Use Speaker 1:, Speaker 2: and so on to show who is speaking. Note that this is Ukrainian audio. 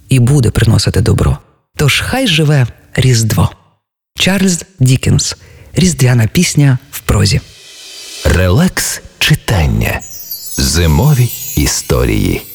Speaker 1: і буде приносити добро. Тож хай живе Різдво. Чарльз Діккенс. Різдвяна пісня в прозі.
Speaker 2: Релакс читання. Зимові історії.